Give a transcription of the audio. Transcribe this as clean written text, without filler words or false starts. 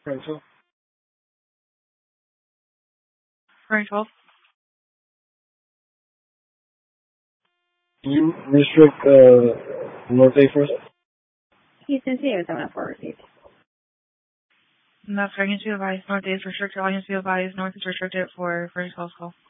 Rental. Furnace 12. Can you restrict North A for us? Houston Sierra 704 received. That's Dragon 2 advised. North is restricted. Audience be advised. North is restricted for Furnace 12's call.